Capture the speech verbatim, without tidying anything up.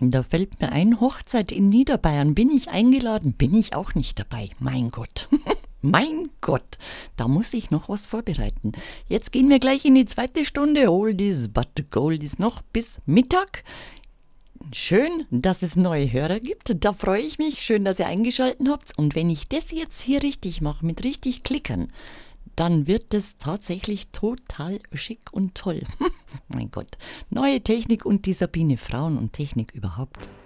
Da fällt mir ein, Hochzeit in Niederbayern. Bin ich eingeladen? Bin ich auch nicht dabei. Mein Gott. Mein Gott, da muss ich noch was vorbereiten. Jetzt gehen wir gleich in die zweite Stunde. Oldies but Goldies noch bis Mittag. Schön, dass es neue Hörer gibt. Da freue ich mich. Schön, dass ihr eingeschaltet habt. Und wenn ich das jetzt hier richtig mache, mit richtig Klickern, dann wird es tatsächlich total schick und toll. Mein Gott, neue Technik und die Sabine, Frauen und Technik überhaupt.